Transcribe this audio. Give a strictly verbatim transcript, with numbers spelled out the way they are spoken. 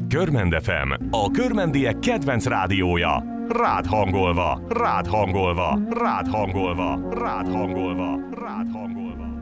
Körmend ef em, a körmendiek kedvenc rádiója. Rád hangolva, rád hangolva, rád hangolva, rád hangolva, rád hangolva.